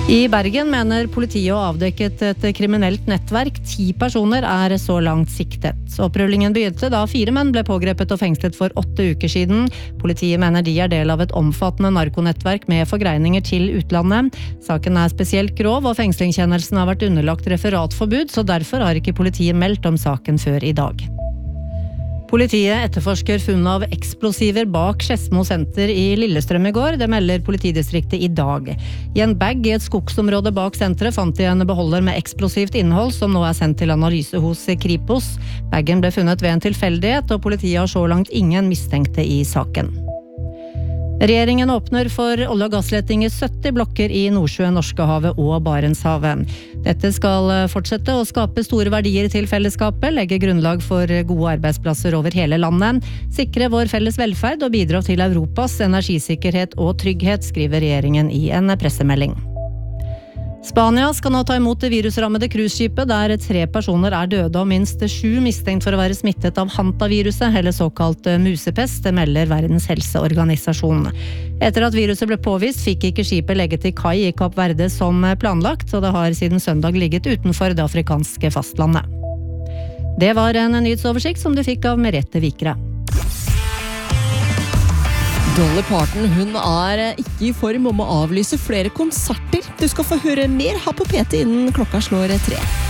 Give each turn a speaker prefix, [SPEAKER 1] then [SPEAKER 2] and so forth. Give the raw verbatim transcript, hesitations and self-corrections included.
[SPEAKER 1] I Bergen mener politiet å avdekket et kriminelt nettverk. Ti personer er så langt siktet. Opprulingen begynte da fire menn ble pågrepet og fengslet for åtte uker siden. Politiet mener de er del av et omfattende narkonettverk med forgreininger til utlandet. Saken er spesielt grov, og fengslingskjennelsen har vært underlagt referatforbud, så derfor har ikke politiet meldt om saken før i dag. Politiet etterforsker funnet av eksplosiver bak Skedsmo senter i Lillestrøm i går. Det melder politidistriktet i dag. I en bag i et skogsområde bak senteret fant de en beholder med eksplosivt innhold som nå er sendt til analyse hos Kripos. Baggen ble funnet ved en tilfeldighet, og politiet har så langt ingen mistenkte i saken. Regjeringen åpner for olje- og gassleting i sytti blokker i Nordsjøen, Norskehavet og Barentshavet. Dette skal fortsette å skape store verdier til fellesskapet, legge grunnlag for gode arbeidsplasser over hele landet, sikre vår felles velferd og bidra til Europas energisikkerhet og trygghet, skriver regjeringen i en pressemelding. Spania skal nå ta imot det virusrammede cruiseskipet der tre personer er døde og minst sju mistenkt for å være smittet av hantaviruset, eller såkalt musepest, det melder Verdens helseorganisasjon. Etter at viruset ble påvist, fikk ikke skipet legge til kai i Kapp Verde som planlagt, og det har siden søndag ligget utenfor det afrikanske fastlandet. Det var en nyhetsoversikt som du fikk av Merete Vikre.
[SPEAKER 2] Dolly Parton, hun er ikke i form om å avlyse flere konserter. Du skal få høre mer her på P T innen klokka slår tre.